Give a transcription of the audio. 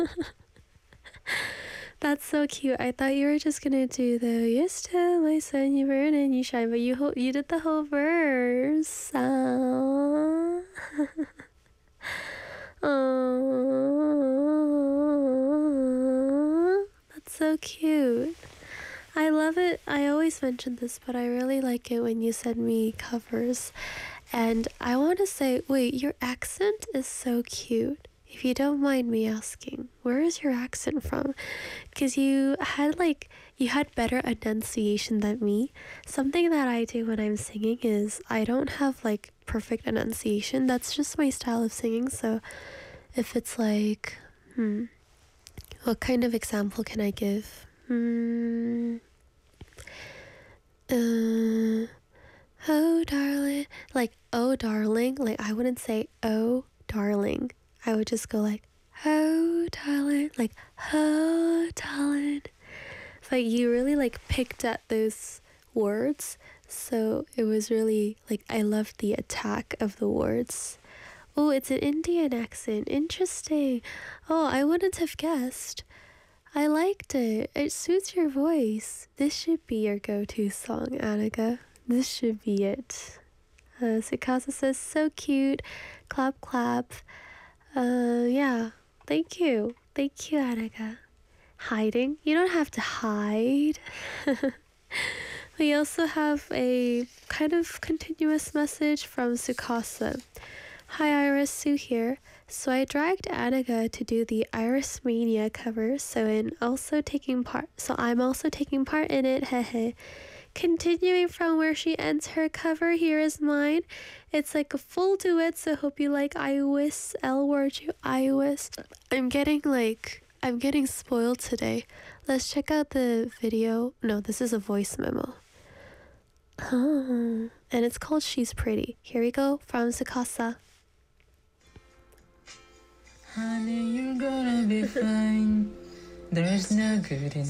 That's so cute. I thought you were just gonna do the "Yes to my sun, you burn and you shine," but you did the whole verse. Aww. Aww. That's so cute. I love it. I always mention this, but I really like it when you send me covers. And I want to say, wait, your accent is so cute. If you don't mind me asking, where is your accent from? Because you had better enunciation than me. Something that I do when I'm singing is I don't have like perfect enunciation. That's just my style of singing. So if it's like, what kind of example can I give? Oh darling, like oh darling, like I wouldn't say oh darling. I would just go like oh darling, like oh darling. But you really like picked at those words, so it was really like I loved the attack of the words. Oh, it's an Indian accent. Interesting. Oh, I wouldn't have guessed. I liked it. It suits your voice. This should be your go-to song, Annika. This should be it. Sukasa says, so cute. Clap, clap. Yeah. Thank you. Thank you, Annika. Hiding? You don't have to hide. We also have a kind of continuous message from Sukasa. Hi Iris, Sue here. So I dragged Annika to do the Iris Mania cover, so I'm also taking part in it, hehe. Continuing from where she ends her cover, here is mine. It's like a full duet, so hope you like I Wish, L word you I Wish. I'm getting spoiled today. Let's check out the video. No, this is a voice memo. And it's called She's Pretty. Here we go from Sukasa. Honey, you're gonna be fine. There's no good in